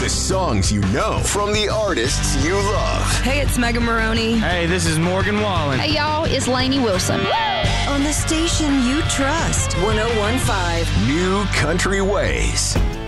The songs you know from the artists you love. Hey, it's Megan Maroney. Hey, this is Morgan Wallen. Hey, y'all, it's Lainey Wilson. On the station you trust, 101.5 New Country Ways.